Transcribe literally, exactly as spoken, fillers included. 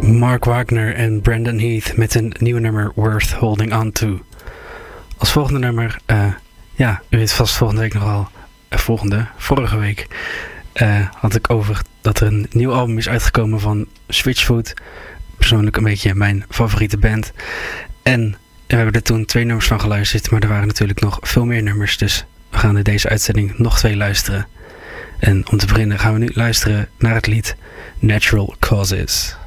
Mark Wagner en Brandon Heath met een nieuw nummer Worth Holding On To. Als volgende nummer, uh, ja, u weet vast volgende week nogal, uh, volgende, vorige week uh, had ik over dat er een nieuw album is uitgekomen van Switchfoot. Persoonlijk een beetje mijn favoriete band. En we hebben er toen twee nummers van geluisterd, maar er waren natuurlijk nog veel meer nummers, dus we gaan in deze uitzending nog twee luisteren. En om te beginnen gaan we nu luisteren naar het lied Natural Causes.